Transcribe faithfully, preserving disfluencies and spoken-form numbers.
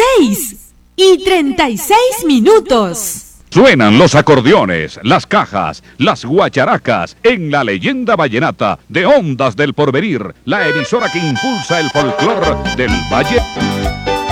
seis y treinta y seis minutos. Suenan los acordeones, las cajas, las guacharacas en la leyenda vallenata de Ondas del Porvenir, la emisora que impulsa el folclor del Valle.